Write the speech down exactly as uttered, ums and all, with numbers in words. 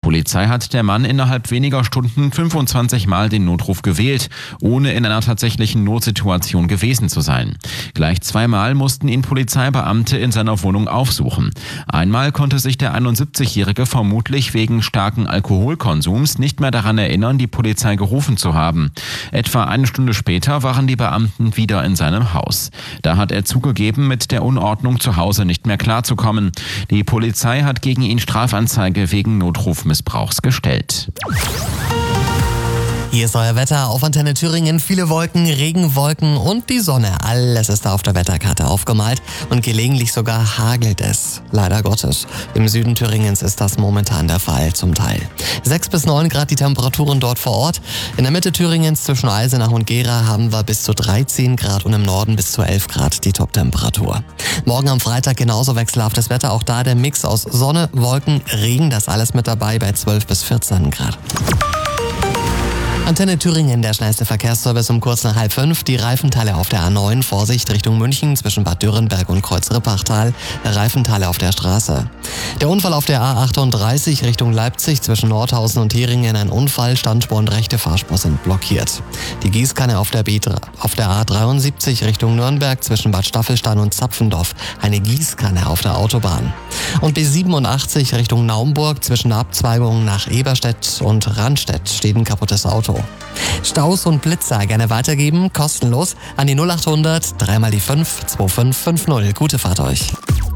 Polizei hat der Mann innerhalb weniger Stunden fünfundzwanzig Mal den Notruf gewählt, ohne in einer tatsächlichen Notsituation gewesen zu sein. Gleich zweimal mussten ihn Polizeibeamte in seiner Wohnung aufsuchen. Einmal konnte sich der einundsiebzigjährige vermutlich wegen starken Alkoholkonsums nicht mehr daran erinnern, die Polizei gerufen zu haben. Etwa eine Stunde später waren die Beamten wieder in seinem Haus. Da hat er zugegeben, mit der Unordnung zu Hause nicht mehr klarzukommen. Die Polizei hat gegen ihn Strafanzeige wegen Notrufmissbrauchs gestellt. Hier ist euer Wetter auf Antenne Thüringen. Viele Wolken, Regenwolken und die Sonne. Alles ist da auf der Wetterkarte aufgemalt und gelegentlich sogar hagelt es. Leider Gottes. Im Süden Thüringens ist das momentan der Fall zum Teil. sechs bis neun Grad die Temperaturen dort vor Ort. In der Mitte Thüringens zwischen Eisenach und Gera haben wir bis zu dreizehn Grad und im Norden bis zu elf Grad die Toptemperatur. Morgen am Freitag genauso wechselhaftes Wetter. Auch da der Mix aus Sonne, Wolken, Regen. Das alles mit dabei bei zwölf bis vierzehn Grad. Antenne Thüringen, der schnellste Verkehrsservice um kurz nach halb fünf. Die Reifenteile auf der A neun, Vorsicht Richtung München zwischen Bad Dürrenberg und Kreuz-Rippachtal. Reifenteile auf der Straße. Der Unfall auf der A achtunddreißig Richtung Leipzig zwischen Nordhausen und Heringen. Ein Unfall, Standspur und rechte Fahrspur sind blockiert. Die Gießkanne auf der, B, auf der A dreiundsiebzig Richtung Nürnberg zwischen Bad Staffelstein und Zapfendorf. Eine Gießkanne auf der Autobahn. Und B siebenundachtzig Richtung Naumburg zwischen der Abzweigung nach Eberstedt und Randstedt steht ein kaputtes Auto. Staus und Blitzer gerne weitergeben, kostenlos an die null achthundert, dreimal die fünf, zwei fünf fünf null. Gute Fahrt euch.